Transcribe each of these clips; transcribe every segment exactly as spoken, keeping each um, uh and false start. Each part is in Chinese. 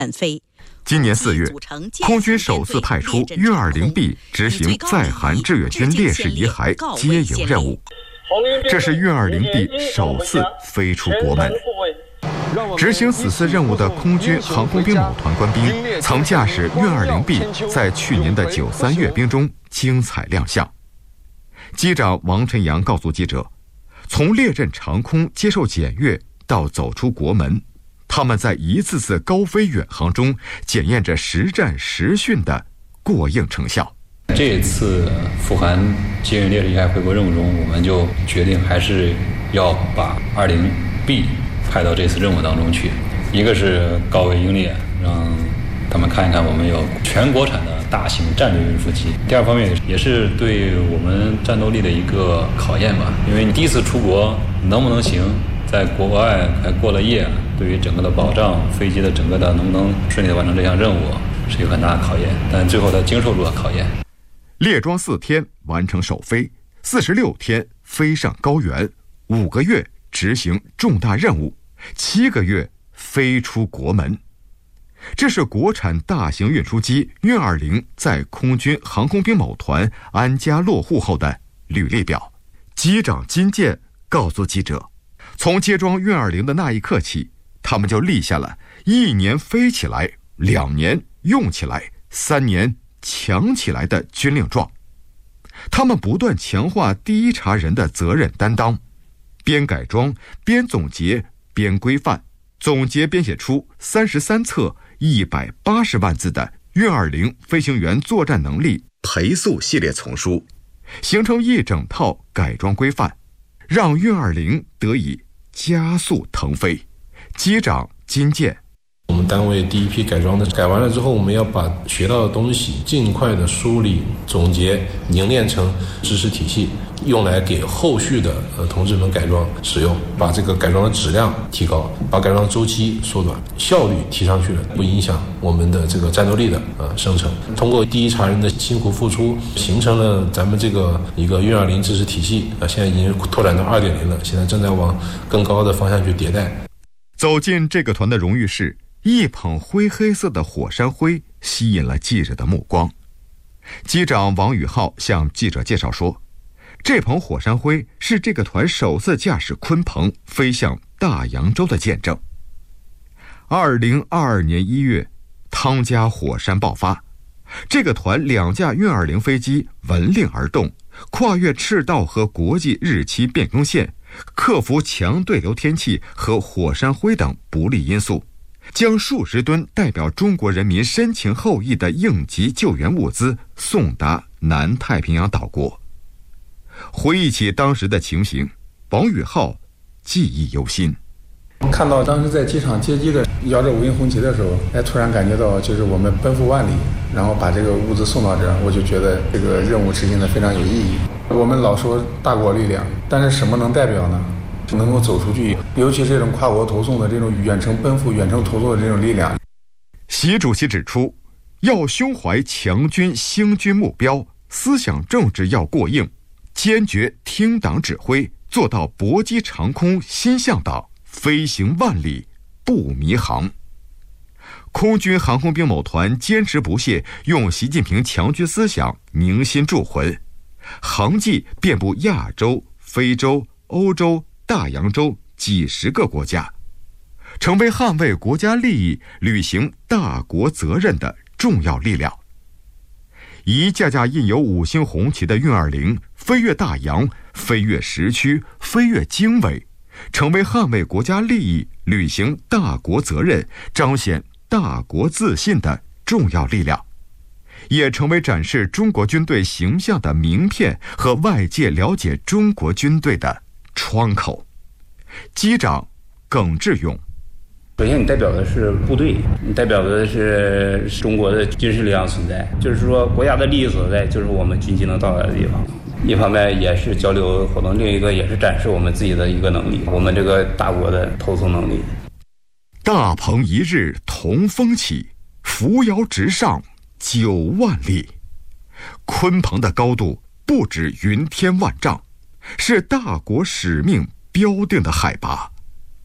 飞。 今年四月，空军首次派出运二零 B 执行在韩志愿军烈士遗骸接营任务，这是运二零 B 首次飞出国门。执行此次任务的空军航空兵某团官兵曾驾驶运二零 B 在去年的九三阅兵中精彩亮相。机长王晨阳告诉记者，从列阵长空接受检阅到走出国门，他们在一次次高飞远航中检验着实战实训的过硬成效。 这次赴韩接运烈士遗骸回国任务中，我们就决定还是要把二零 B 派到这次任务当中去。一个是高位英烈，让他们看一看我们有全国产的大型战略运输机。第二方面也是对我们战斗力的一个考验吧，因为你第一次出国能不能行，在国外还过了夜，对于整个的保障飞机的整个的能不能顺利的完成这项任务是一个很大的考验，但最后它经受住了考验。 列装四天完成首飞，四十六天飞上高原，五个月执行重大任务，七个月飞出国门。这是国产大型运输机运二零在空军航空兵某团安家落户后的履历表。机长金健告诉记者，从接装运二零的那一刻起，他们就立下了一年飞起来，两年用起来，三年强起来的军令状。他们不断强化第一茬人的责任担当，边改装边总结边规范，总结编写出三十三册一百八十万字的运二零飞行员作战能力培塑系列丛书，形成一整套改装规范，让运二零得以加速腾飞。机长金健， 我们单位第一批改装的改完了之后，我们要把学到的东西尽快的梳理总结凝练成知识体系，用来给后续的呃同志们改装使用，把这个改装的质量提高，把改装周期缩短，效率提上去了，不影响我们的这个战斗力的呃生成。通过第一茬人的辛苦付出，形成了咱们这个一个运二零知识体系啊、呃，现在已经拓展到二点零了，现在正在往更高的方向去迭代。 走进这个团的荣誉室，一捧灰黑色的火山灰吸引了记者的目光。机长王宇浩向记者介绍说，这捧火山灰是这个团首次驾驶鲲鹏飞向大洋洲的见证。二零二二年一月，汤加火山爆发，这个团两架运二零飞机闻令而动，跨越赤道和国际日期变更线，克服强对流天气和火山灰等不利因素，将数十吨代表中国人民深情厚谊的应急救援物资送达南太平洋岛国。回忆起当时的情形，王宇浩记忆犹新。 看到当时在机场接机的摇着五星红旗的时候，哎，突然感觉到就是我们奔赴万里，然后把这个物资送到这儿，我就觉得这个任务执行的非常有意义。我们老说大国力量，但是什么能代表呢？能够走出去，尤其是这种跨国投送的这种远程奔赴、远程投送的这种力量。 习主席指出，要胸怀强军兴军目标，思想政治要过硬，坚决听党指挥，做到搏击长空心向党，飞行万里不迷航。空军航空兵某团坚持不懈，用习近平强军思想凝心铸魂，航迹遍布亚洲、非洲、欧洲、大洋洲几十个国家，成为捍卫国家利益、履行大国责任的重要力量。一架架印有五星红旗的运二零飞越大洋，飞越时区，飞越经纬，成为捍卫国家利益、履行大国责任、彰显大国自信的重要力量，也成为展示中国军队形象的名片和外界了解中国军队的窗口。机长耿志勇， 首先你代表的是部队，你代表的是中国的军事力量存在，就是说国家的利益所在，就是我们军机能到达的地方。一方面也是交流活动，另一个也是展示我们自己的一个能力，我们这个大国的投送能力。 大鹏一日同风起，扶摇直上九万里。鲲鹏的高度不止云天万丈，是大国使命标定的海拔。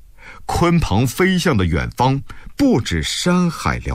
鲲鹏飞向的远方，不止山海辽